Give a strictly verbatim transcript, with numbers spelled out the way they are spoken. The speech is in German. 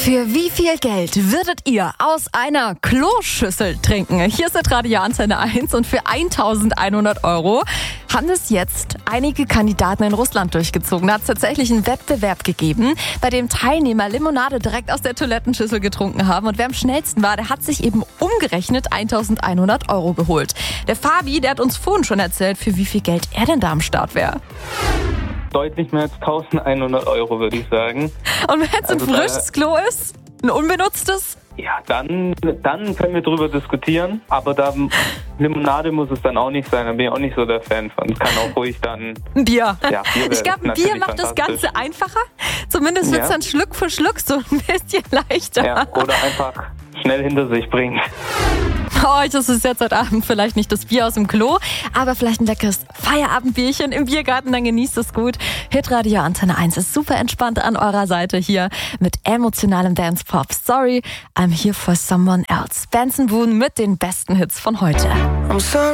Für wie viel Geld würdet ihr aus einer Kloschüssel trinken? Hier ist Radio Antenne eins und für eintausendeinhundert Euro haben es jetzt einige Kandidaten in Russland durchgezogen. Da hat es tatsächlich einen Wettbewerb gegeben, bei dem Teilnehmer Limonade direkt aus der Toilettenschüssel getrunken haben. Und wer am schnellsten war, der hat sich eben umgerechnet eintausendeinhundert Euro geholt. Der Fabi, der hat uns vorhin schon erzählt, für wie viel Geld er denn da am Start wäre. Deutlich mehr als eintausendeinhundert Euro, würde ich sagen. Und wenn es ein Also frisches Klo ist, ein unbenutztes? Ja, dann, dann können wir drüber diskutieren. Aber da Limonade muss es dann auch nicht sein. Da bin ich auch nicht so der Fan von. Kann auch ruhig dann... Ein Bier. Ja, Bier ich glaube, ein Bier macht das Ganze einfacher. Zumindest wird es Ja. dann Schluck für Schluck so ein bisschen leichter. Ja, oder einfach schnell hinter sich bringen. Für euch ist es jetzt heute Abend vielleicht nicht das Bier aus dem Klo, aber vielleicht ein leckeres Feierabendbierchen im Biergarten, dann genießt es gut. Hitradio Antenne eins ist super entspannt an eurer Seite hier mit emotionalem Dance-Pop. Sorry, I'm here for someone else. Benson Boone mit den besten Hits von heute. I'm sorry.